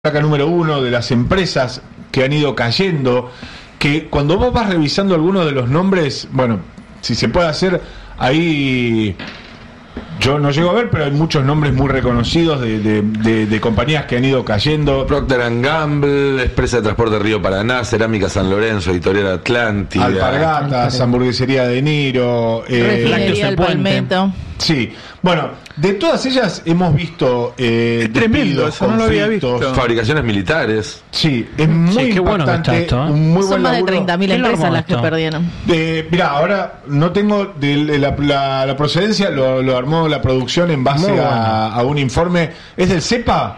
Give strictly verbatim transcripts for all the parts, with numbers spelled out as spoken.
placa número uno de las empresas que han ido cayendo, que cuando vos vas revisando algunos de los nombres, bueno, si se puede hacer, ahí yo no llego a ver, pero hay muchos nombres muy reconocidos de, de, de, de compañías que han ido cayendo. Procter and Gamble, Empresa de Transporte Río Paraná, Cerámica San Lorenzo, Editorial Atlántida, Alpargatas, Hamburguesería de Niro, eh, Refinería El Palmetto. Sí, bueno, de todas ellas hemos visto eh, es tremendo, eso no lo había visto. Fabricaciones militares. Sí, es muy sí, qué bueno que impactante, está esto, ¿eh? un muy Son buen más de laburo. treinta mil empresas las que perdieron. De, mirá, ahora no tengo de, de la, la, la procedencia, lo, lo armó la producción en base Muy a, bueno. a un informe. ¿Es del CEPA?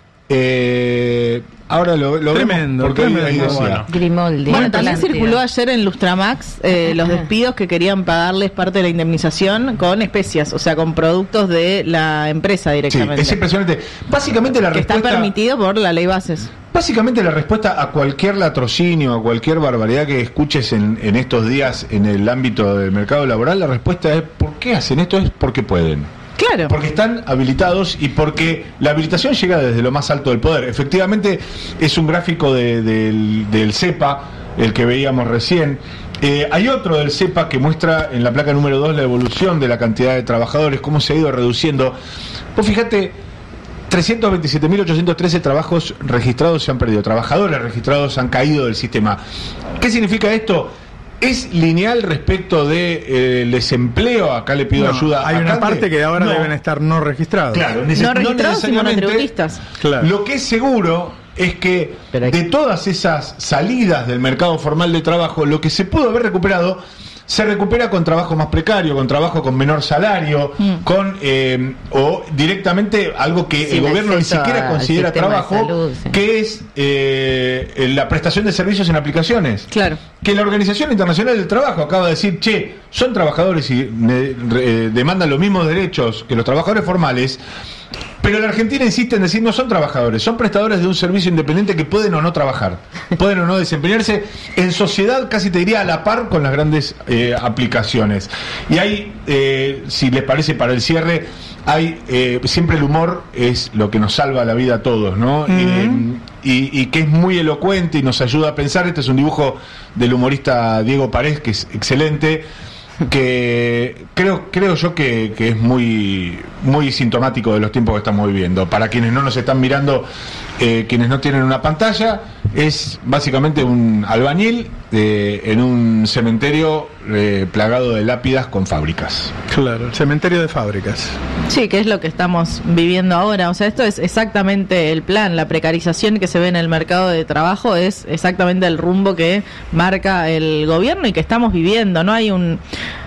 Eh, ahora lo, lo Tremendo, vemos porque ahí- ahí tremendo, decía. bueno. Grimaldi. Bueno, también Atlántida. circuló ayer en Lustramax eh, los despidos que querían pagarles parte de la indemnización con especias, o sea, con productos de la empresa Sí, directamente. es impresionante. Básicamente la que está respuesta, permitido por la ley bases. básicamente la respuesta a cualquier latrocinio, a cualquier barbaridad que escuches en, en estos días en el ámbito del mercado laboral, la respuesta es ¿por qué hacen esto? Es porque pueden. Claro. Porque están habilitados y porque la habilitación llega desde lo más alto del poder. Efectivamente, es un gráfico de- del, del CEPA, el que veíamos recién. Eh, hay otro del CEPA que muestra en la placa número dos la evolución de la cantidad de trabajadores, cómo se ha ido reduciendo. Vos fíjate, trescientos veintisiete mil ochocientos trece trabajos registrados se han perdido, trabajadores registrados han caído del sistema. ¿Qué significa esto? ¿Es lineal respecto del de, eh, desempleo? Acá le pido No, ayuda. hay a una Cande. parte que ahora No. deben estar no registrados. Claro, neces- No registrados y necesariamente. monotributistas. Claro. Lo que es seguro es que Pero hay- de todas esas salidas del mercado formal de trabajo, lo que se pudo haber recuperado se recupera con trabajo más precario, con trabajo con menor salario, Mm. con eh, o directamente algo que Sin el gobierno ni acceso siquiera al considera sistema de trabajo, salud, sí. que es eh, la prestación de servicios en aplicaciones. Claro. Que la Organización Internacional del Trabajo acaba de decir, che, son trabajadores y eh, re- demandan los mismos derechos que los trabajadores formales, pero la Argentina insiste en decir no son trabajadores, son prestadores de un servicio independiente que pueden o no trabajar, pueden o no desempeñarse en sociedad, casi te diría a la par con las grandes eh, aplicaciones. Y hay, eh, si les parece para el cierre, hay eh, siempre el humor es lo que nos salva la vida a todos, ¿no? Eh, y, y que es muy elocuente y nos ayuda a pensar. Este es un dibujo del humorista Diego Paredes, que es excelente, que creo creo yo que, que es muy muy sintomático de los tiempos que estamos viviendo. Para quienes no nos están mirando, eh, quienes no tienen una pantalla, es básicamente un albañil eh, en un cementerio eh, plagado de lápidas con fábricas. Claro, el cementerio de fábricas. Sí, que es lo que estamos viviendo ahora. O sea, esto es exactamente el plan. La precarización que se ve en el mercado de trabajo es exactamente el rumbo que marca el gobierno y que estamos viviendo. No hay un...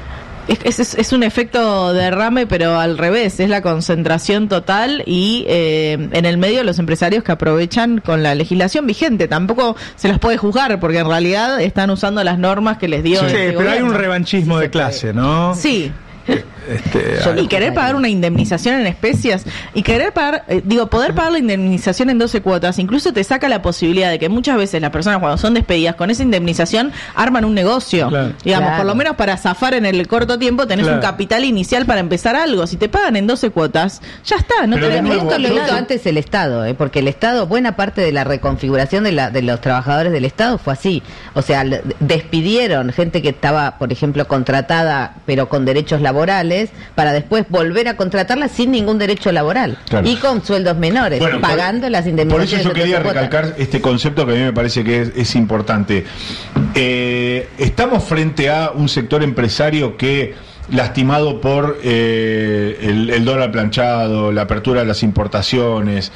Es, es, es un efecto derrame, pero al revés, es la concentración total y eh, en el medio los empresarios que aprovechan con la legislación vigente. Tampoco se los puede juzgar porque en realidad están usando las normas que les dio Sí, este pero gobierno. hay un revanchismo de clase, ¿no? Sí. Este, Y querer pagar una indemnización en especias y querer pagar, eh, digo, poder pagar la indemnización en doce cuotas, incluso te saca la posibilidad de que muchas veces las personas cuando son despedidas con esa indemnización arman un negocio. Claro. Digamos, Claro. por lo menos para zafar en el corto tiempo tenés Claro. un capital inicial para empezar algo. Si te pagan en doce cuotas, ya está, no Pero tenés de nuevo, Esto lo yo- hizo antes el Estado, ¿eh? Porque el Estado, buena parte de la reconfiguración de, la, de los trabajadores del Estado fue así. O sea, l- despidieron gente que estaba, por ejemplo, contratada pero con derechos laborales, para después volver a contratarla sin ningún derecho laboral. Claro. Y con sueldos menores, Bueno, por- pagando las Por indemnizaciones. eso yo de quería doce cuotas. recalcar este concepto que a mí me parece que es, es importante. Eh, estamos frente a un sector empresario que, lastimado por eh, el, el dólar planchado, la apertura de las importaciones,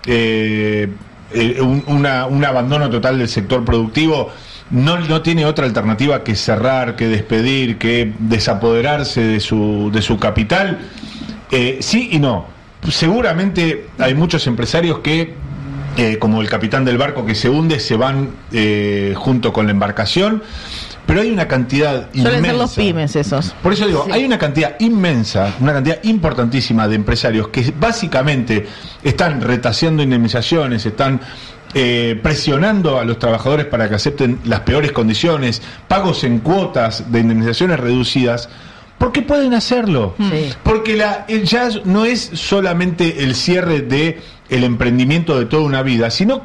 eh, eh, un, una- un abandono total del sector productivo, no, no tiene otra alternativa que cerrar, que despedir, que desapoderarse de su, de su capital. Eh, sí y no. Seguramente hay muchos empresarios que, eh, como el capitán del barco que se hunde, se van eh, junto con la embarcación, pero hay una cantidad Suelen inmensa. ser los pymes esos. Por eso digo, Sí. hay una cantidad inmensa, una cantidad importantísima de empresarios que básicamente están retaseando indemnizaciones, están eh, presionando a los trabajadores para que acepten las peores condiciones, pagos en cuotas de indemnizaciones reducidas, Porque pueden hacerlo. Sí. Porque la, el jazz no es solamente el cierre de el emprendimiento de toda una vida, sino